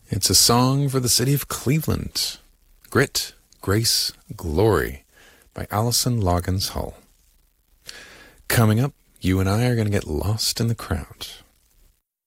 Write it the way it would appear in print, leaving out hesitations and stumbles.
It's a song for the city of Cleveland. Grit, Grace, Glory by Allison Loggins Hull. Coming up, you and I are going to get lost in the crowd.